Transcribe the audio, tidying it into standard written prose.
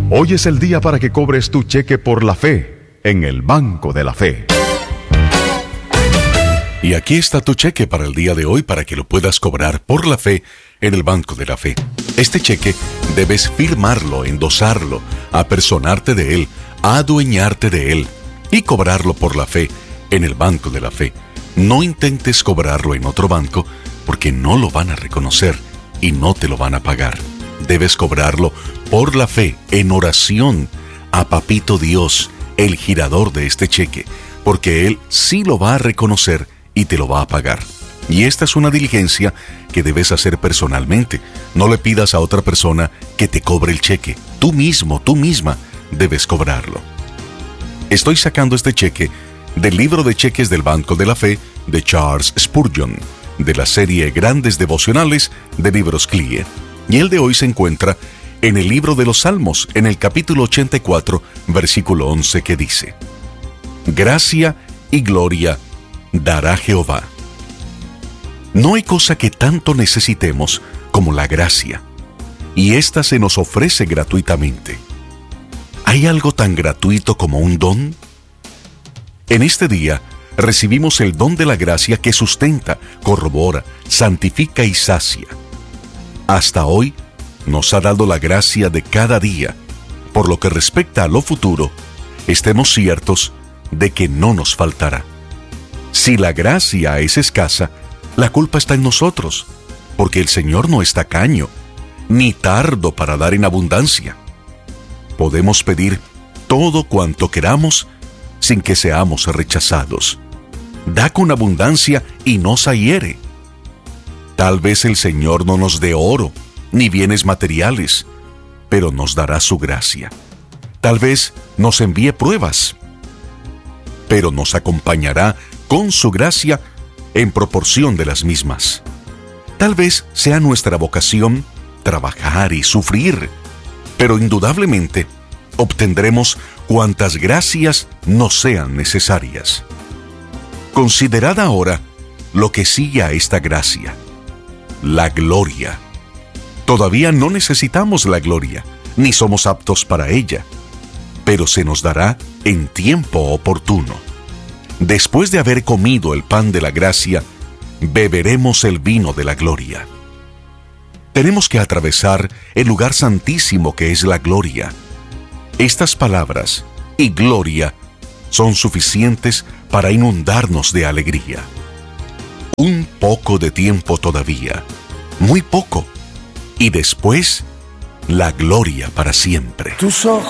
Hoy es el día para que cobres tu cheque por la fe en el Banco de la Fe. Y aquí está tu cheque para el día de hoy para que lo puedas cobrar por la fe en el Banco de la Fe. Este cheque debes firmarlo, endosarlo, apersonarte de él, adueñarte de él y cobrarlo por la fe en el Banco de la Fe. No intentes cobrarlo en otro banco porque no lo van a reconocer y no te lo van a pagar. Debes cobrarlo por la fe en oración a Papito Dios, el girador de este cheque, porque Él sí lo va a reconocer y te lo va a pagar. Y esta es una diligencia que debes hacer personalmente. No le pidas a otra persona que te cobre el cheque. Tú mismo, tú misma, debes cobrarlo. Estoy sacando este cheque del libro de cheques del Banco de la Fe de Charles Spurgeon, de la serie Grandes Devocionales de Libros CLIE. Y el de hoy se encuentra en el libro de los Salmos, en el capítulo 84, versículo 11, que dice: Gracia y gloria dará Jehová. No hay cosa que tanto necesitemos como la gracia, y ésta se nos ofrece gratuitamente. ¿Hay algo tan gratuito como un don? En este día recibimos el don de la gracia que sustenta, corrobora, santifica y sacia. Hasta hoy nos ha dado la gracia de cada día. Por lo que respecta a lo futuro, estemos ciertos de que no nos faltará. Si la gracia es escasa, la culpa está en nosotros, porque el Señor no es tacaño, ni tardo para dar en abundancia. Podemos pedir todo cuanto queramos sin que seamos rechazados. Da con abundancia y no se hiere. Tal vez el Señor no nos dé oro, ni bienes materiales, pero nos dará su gracia. Tal vez nos envíe pruebas, pero nos acompañará con su gracia en proporción de las mismas. Tal vez sea nuestra vocación trabajar y sufrir, pero indudablemente obtendremos cuantas gracias nos sean necesarias. Considerad ahora lo que sigue a esta gracia: la gloria. Todavía no necesitamos la gloria, ni somos aptos para ella, pero se nos dará en tiempo oportuno. Después de haber comido el pan de la gracia, beberemos el vino de la gloria. Tenemos que atravesar el lugar santísimo que es la gloria. Estas palabras y gloria son suficientes para inundarnos de alegría. Un poco de tiempo todavía, muy poco, y después la gloria para siempre. Tus ojos